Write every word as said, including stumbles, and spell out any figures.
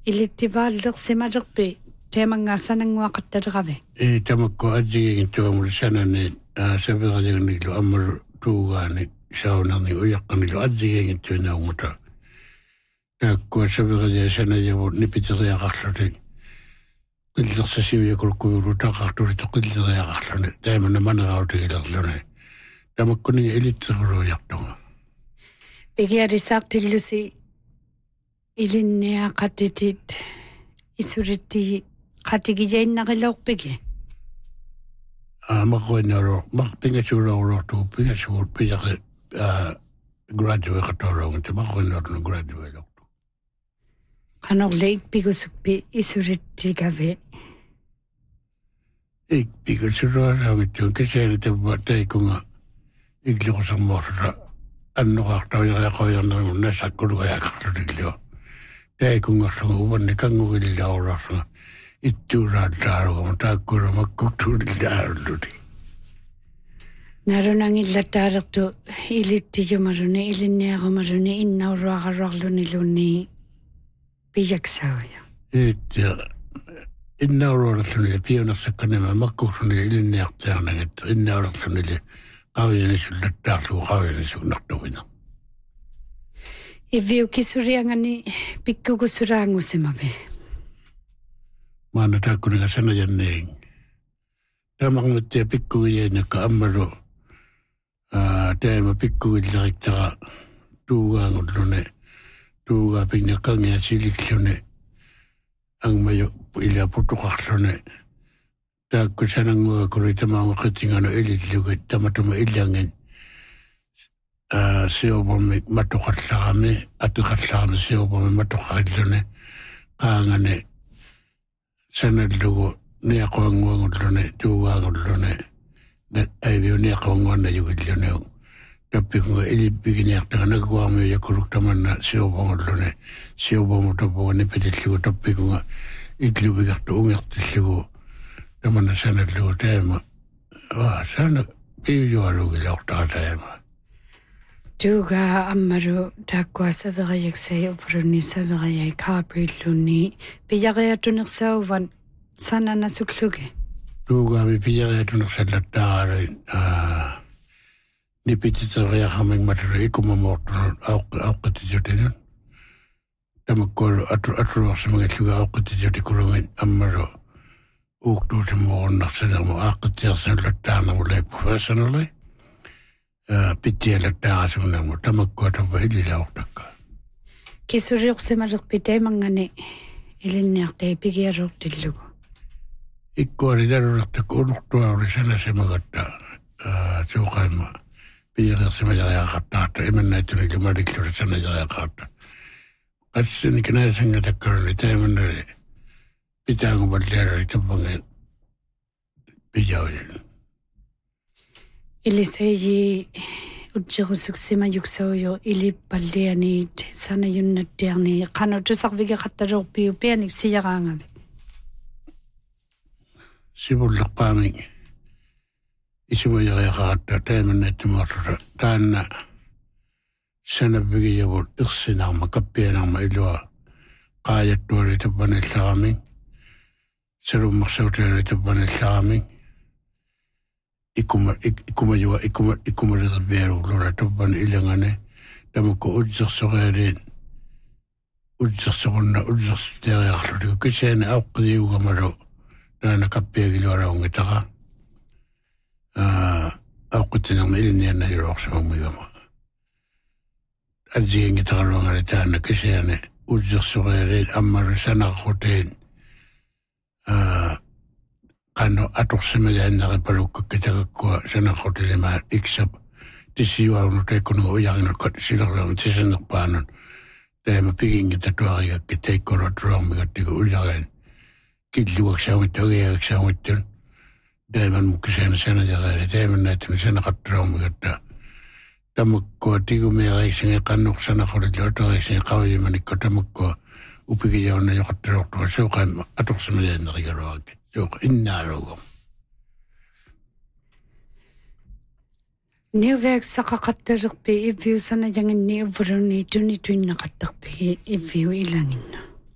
илиттивааллерсималерпи таамангаассанангуақатталераве э тамакко аджигин туамулсанани савералигниглу аммар туugaani saunarni uyaqqanilu aджигин тунаумута такко савералиасанаяву нипитериақарлути qillersassiuyakulukkuvilu taqartuli toqilleriaqarluni taamana manerautigilerluni tamakkunni ilitteruuyartunga пигиарисаартиллуси илинниақатитит исулитти qatigijainnarilorpigi амакуинеро мартингасуулоорорту пигасуут пияқи градуэқатороон тамакуинеорну градуэлорту qanorleik pigusuppi isulittигаве ик пигасулоораагиттун кисаани таббатайкунга иглиқусармоорра аннеқартавиреқоярнерму насаккулугаақарлутиллуа таикунгарсуга уванни кангугилилаораарсуга иттуурааллааругама тааккурамаккуктуулиллааруллути нарунангиллаттаалерту илиттижумалуни илинниарумалуни иннауруақаруарлунилуни пияксаая итти иннауруарлуни пионерсакканама маккуусуни илинниартиарнагат иннауруарлуни qaviynissullattaarlugu qaviynissugnartuvina ivviu kisuriangani pikkugusuraangusimave maana taakkuniga sanajanneing taamaqnguttia pikkugiyainakka ammalu taama pikkugilleriktara tuugaangullune tuugaa pinnakkangiasilillune angmayu ila putuqarlune taakku sananguga kuri tamaanguqittinganu ilillugut tamatuma illangin siubomi matuqarlarami atuqarlarami siubomi matuqarillune qaangane sanallugu niaqawanguangullune tuugaangullune nat aiviu niaqawanguanna yugilluneu tappikunga ilippiginiartaqanaguarmiu yakuluktamanna siubongullune siubomu tappuga nipitillugu tappikunga illuvigartu ungertillugu tamana sanallugu taama ah sana piujualugilaortaataama tuuga ammaru taakkuasaveriaksai ufrunni saveriai kaapillunni pijariatunersauvan sananasukluge tuugaami pijariatunersallattaara ah nipititeriaqamang maturu ikumamortunun auqqatijutinen tamakkolu atu aturuarsimagalluga auqqatijutikurungin ammaru uuktuusimmoornarsanermu aaqqatiarsallattaarnermu lai professionally pittialattaarasimunermu tamakkuatapa ililaortakka kisuriorsimalerpi taimangani ilinniartai pigiaruortillugu ikkuaridarulertakku unortuauri sanasimagatta suuqaimma pigialersimajariaqartaarta imannaittunillu malikluri sanajariaqaarta qassini kinaasangatakkaruni taimannari pitaangu balliarari tappange pijaujen iliseji utjirusuksima yuksauyo ili ballianiit sanayunnattiarni qanutusarvige qattaluorpiu pianik sijaraangave sibullerpaami isumajariaqaarta taimannaittumaarlura taanna sanavvigiyavut irsinarma kappianarma ilua qaajattuari tappanillaramin sarummarsautiari tappanillaramin ikuma ikumajuwa ikuma ikumalerbiarugluna tappan ilangane tamakku udsersorealiin udsersorunna udsersteeriarlutu kisaani auqqiliugamalu taana kappiagiluaraungitara auqqittinarma ilinniannaliruarsimamigama adziingitaraluangari taana kisaani udsersorealiin ammalu sanaqqutiin qanu atorsimagaannaqipalukkakkitaqakkua sanaqqutilima iksap tisiuarnu taikkunugu uyarinukkat silerluarmu tisanerpaanun taima pigingitatuarigakki taikkuruaturuarmigattigu uyarin killuaksaumittu agiagaksaumittun taiman mukkisaana sanajaraali taimannaattumi sanaqatturuarmigatta tamakkua tigumiariksingi qannuqsanaqqutillu atoriiksingi qaviyimanikku tamakkua upigijaunna joqatturuortuga suuqaimma atorsimagaannerigaruarki suuq innaaruugum niuveaksaqaqattalerpi ivviusana janginni uvvulunni tunni tuinnaqattarpigi ivviu ilanginna